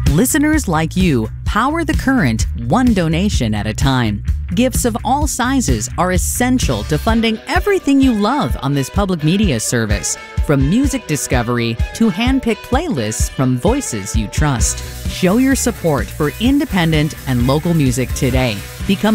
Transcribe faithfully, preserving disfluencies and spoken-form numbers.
Listeners like you power the current one donation at a time. Gifts of all sizes are essential to funding everything you love on this public media service, from music discovery to hand-picked playlists from voices you trust. Show your support for independent and local music today. Become